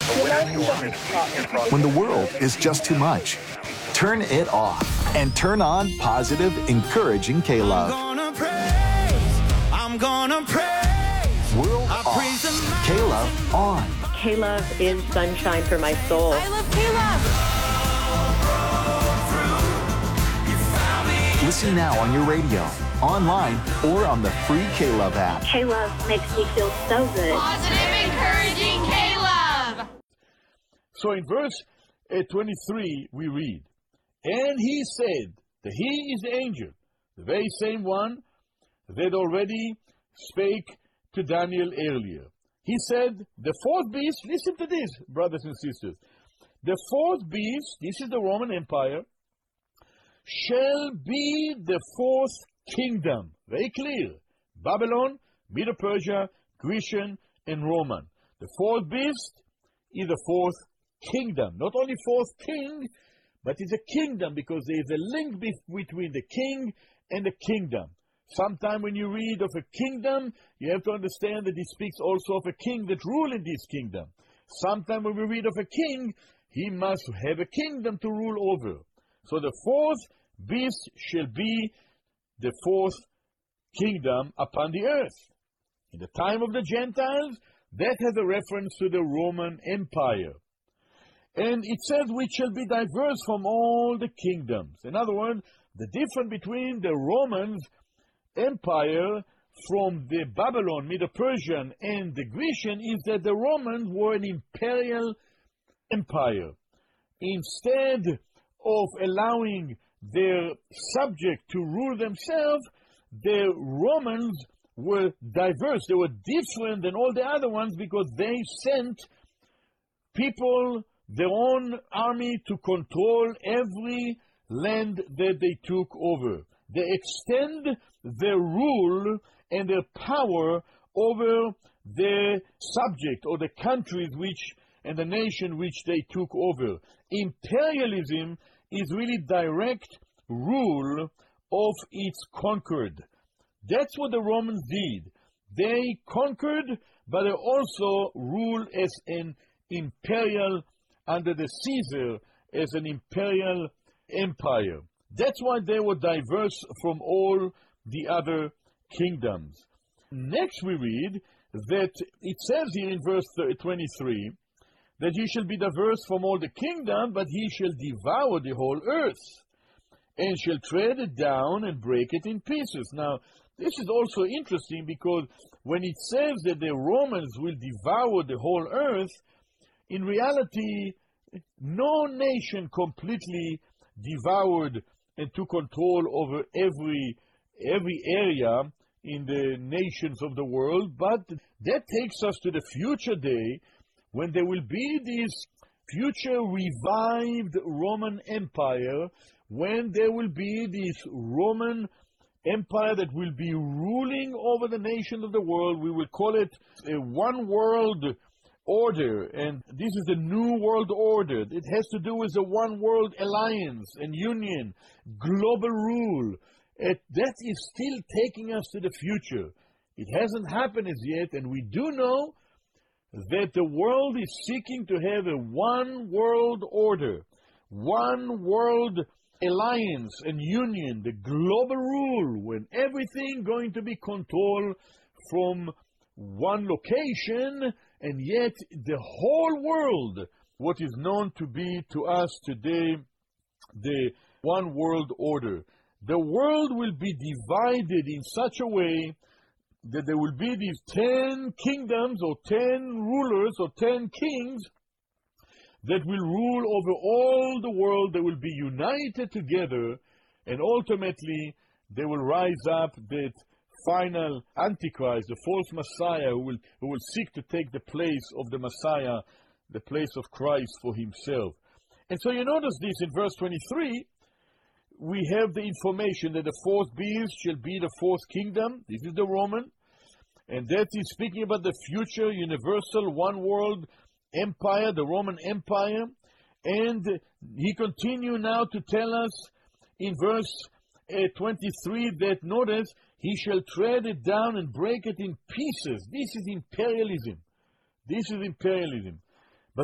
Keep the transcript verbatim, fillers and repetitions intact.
When the world is just too much, turn it off and turn on positive, encouraging K-Love. I'm gonna praise, I'm gonna praise. World off, K-Love on. K-Love is sunshine for my soul. I love K-Love. Listen now on your radio, online, or on the free K-Love app. K-Love makes me feel so good. Positive, encouraging K-Love. So in verse uh, twenty-three, we read, and he said, that he is the angel, the very same one that already spake to Daniel earlier. He said, the fourth beast, listen to this, brothers and sisters, the fourth beast, this is the Roman Empire, shall be the fourth kingdom. Very clear. Babylon, Medo-Persia, Grecian, and Roman. The fourth beast is the fourth kingdom. Not only fourth king, but it's a kingdom because there is a link be- between the king and the kingdom. Sometime when you read of a kingdom, you have to understand that he speaks also of a king that rule in this kingdom. Sometime when we read of a king, he must have a kingdom to rule over. So the fourth beast shall be the fourth kingdom upon the earth. In the time of the Gentiles, that has a reference to the Roman Empire. And it says, which shall be diverse from all the kingdoms. In other words, the difference between the Roman Empire from the Babylon, Medo-Persian, and the Grecian is that the Romans were an imperial empire. Instead of allowing their subject to rule themselves, the Romans were diverse. They were different than all the other ones because they sent people, their own army, to control every land that they took over. They extend their rule and their power over the subject or the countries which and the nation which they took over. Imperialism is really direct rule of its conquered. That's what the Romans did. They conquered, but they also ruled as an imperial, under the Caesar, as an imperial empire. That's why they were diverse from all the other kingdoms. Next we read that it says here in verse twenty-three, that he shall be diverse from all the kingdom, but he shall devour the whole earth, and shall tread it down and break it in pieces. Now, this is also interesting because when it says that the Romans will devour the whole earth, in reality, no nation completely devoured and took control over every every area in the nations of the world, but that takes us to the future day when there will be this future revived Roman Empire, when there will be this Roman Empire that will be ruling over the nations of the world. We will call it a one world order, and this is the new world order. It has to do with the one world alliance and union, global rule. It, that is still taking us to the future. It hasn't happened as yet, and we do know that the world is seeking to have a one world order, one world alliance and union, the global rule, when everything going to be controlled from one location, and yet the whole world, what is known to be to us today the one world order. The world will be divided in such a way that there will be these ten kingdoms or ten rulers or ten kings that will rule over all the world. They will be united together, and ultimately they will rise up that final Antichrist, the false Messiah, who will, who will seek to take the place of the Messiah, the place of Christ for himself. And so you notice this in verse twenty-three, we have the information that the fourth beast shall be the fourth kingdom. This is the Roman. And that is speaking about the future universal one world empire, the Roman Empire. And he continues now to tell us in verse uh, twenty-three that, notice, he shall tread it down and break it in pieces. This is imperialism. This is imperialism.